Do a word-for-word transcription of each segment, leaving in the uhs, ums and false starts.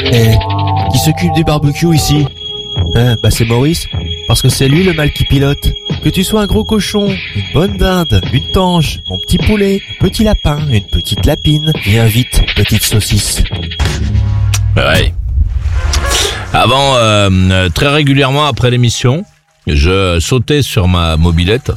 Eh, qui s'occupe du barbecue ici? Hein, bah c'est Maurice, parce que c'est lui le mâle qui pilote. Que tu sois un gros cochon, une bonne dinde, une tange, mon petit poulet, petit lapin, une petite lapine, viens vite, petite saucisse. Ouais. Avant, euh, très régulièrement après l'émission, je sautais sur ma mobilette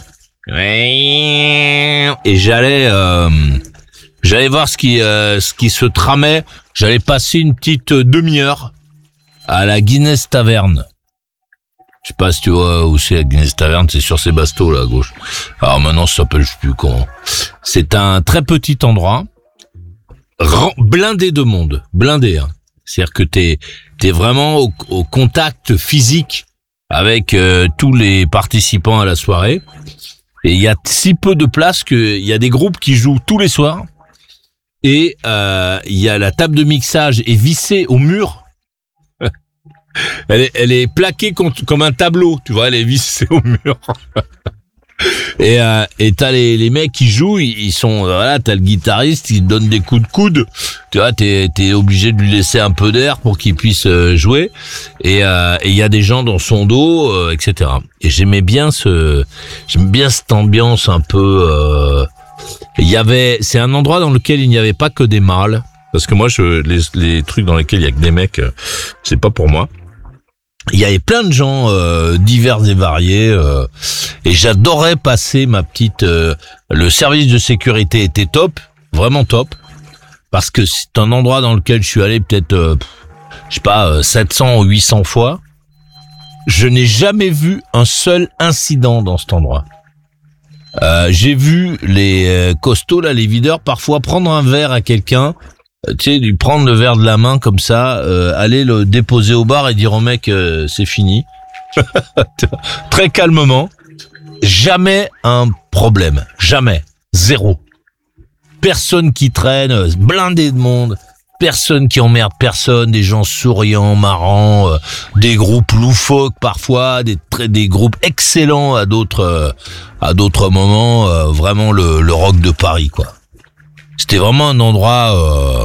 et j'allais, euh, j'allais voir ce qui, euh, ce qui se tramait. J'allais passer une petite demi-heure à la Guinness Taverne. Je sais pas si tu vois où c'est la Guinness Taverne, c'est sur Sébasto là à gauche. Alors maintenant ça s'appelle je sais plus comment. C'est un très petit endroit, blindé de monde, blindé. Hein. C'est-à-dire que t'es t'es vraiment au, au contact physique avec euh, tous les participants à la soirée. Et il y a si peu de place qu'il y a des groupes qui jouent tous les soirs. Et euh, il y a la table de mixage est vissée au mur. Elle est, elle est plaquée contre, comme un tableau, tu vois, elle est vissée au mur. Et euh, et t'as les les mecs qui jouent, ils, ils sont voilà, t'as le guitariste, il donne des coups de coude, tu vois, t'es t'es obligé de lui laisser un peu d'air pour qu'il puisse euh, jouer. Et euh, et il y a des gens dans son dos, euh, et cetera. Et j'aimais bien ce, j'aime bien cette ambiance un peu. Euh, il y avait, c'est un endroit dans lequel il n'y avait pas que des mâles, parce que moi je les les trucs dans lesquels il y a que des mecs, euh, c'est pas pour moi. Il y avait plein de gens euh, divers et variés euh, et j'adorais passer ma petite... Euh, le service de sécurité était top, vraiment top, parce que c'est un endroit dans lequel je suis allé peut-être, euh, je sais pas, euh, sept cents ou huit cents fois. Je n'ai jamais vu un seul incident dans cet endroit. Euh, j'ai vu les euh, costauds, là, les videurs, parfois prendre un verre à quelqu'un, tu sais, lui prendre le verre de la main comme ça, euh, aller le déposer au bar et dire au mec euh, c'est fini. Très calmement. Jamais un problème. Jamais. Zéro. Personne qui traîne, blindé de monde. Personne qui emmerde personne, des gens souriants, marrants, euh, des groupes loufoques parfois, des très, des groupes excellents à d'autres euh, à d'autres moments, euh, vraiment le, le rock de Paris quoi. C'était vraiment un endroit, euh,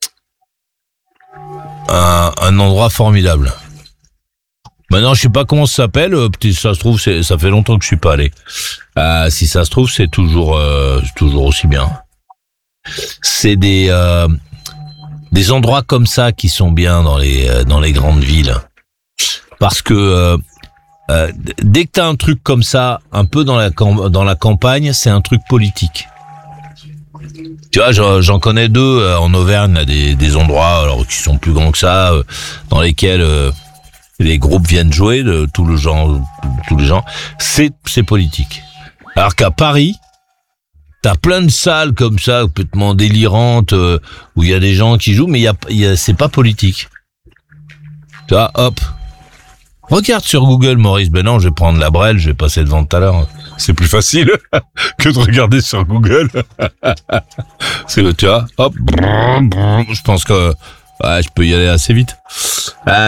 un, un endroit formidable. Maintenant, je sais pas comment ça s'appelle. Euh, si ça se trouve, c'est, ça fait longtemps que je suis pas allé. Euh, si ça se trouve, c'est toujours, euh, toujours aussi bien. C'est des, euh, des endroits comme ça qui sont bien dans les, euh, dans les grandes villes, parce que euh, euh, dès que t'as un truc comme ça, un peu dans la cam- dans la campagne, c'est un truc politique. Tu vois, j'en, j'en connais deux euh, en Auvergne, là, des, des endroits alors qui sont plus grands que ça, euh, dans lesquels euh, les groupes viennent jouer de tout le genre, tous les gens. C'est c'est politique. Alors qu'à Paris, t'as plein de salles comme ça, complètement délirantes, euh, où il y a des gens qui jouent, mais il y a, il y a c'est pas politique. Tu vois, hop. Regarde sur Google, Maurice. Ben non, je vais prendre la Brel, je vais passer devant tout à l'heure. C'est plus facile que de regarder sur Google. C'est le, tu vois, hop. Je pense que ouais, je peux y aller assez vite. Euh,